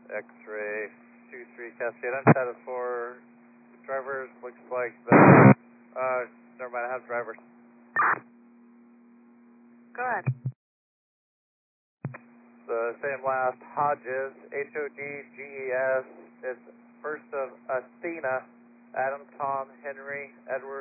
X-ray 23 Cascade. Unsighted 4 drivers. Looks like the, never mind, I have drivers. Go ahead. The same last, Hodges, Hodges. It's first of Athena, Adam, Tom, Henry, Edward.